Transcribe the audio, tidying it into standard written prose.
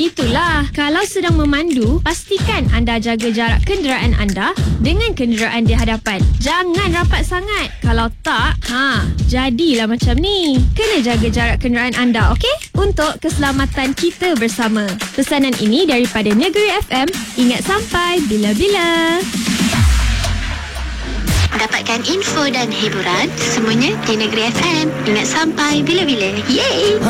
Itulah, kalau sedang memandu, pastikan anda jaga jarak kenderaan anda dengan kenderaan di hadapan. Jangan rapat sangat. Kalau tak, jadilah macam ni. Kena jaga jarak kenderaan anda, okey? Untuk keselamatan kita bersama. Pesanan ini daripada Negeri FM. Ingat sampai bila-bila. Dapatkan info dan hiburan semuanya di Negeri FM. Ingat sampai bila-bila. Yeay!